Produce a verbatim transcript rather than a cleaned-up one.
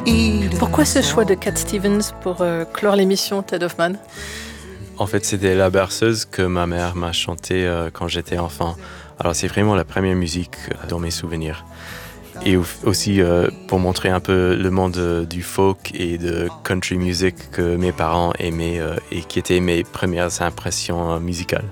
Pourquoi ce choix de Cat Stevens pour euh, clore l'émission Ted Hoffman? En fait, c'était la berceuse que ma mère m'a chantée euh, quand j'étais enfant. Alors, c'est vraiment la première musique euh, dans mes souvenirs. Et aussi euh, pour montrer un peu le monde euh, du folk et de country music que mes parents aimaient euh, et qui étaient mes premières impressions euh, musicales.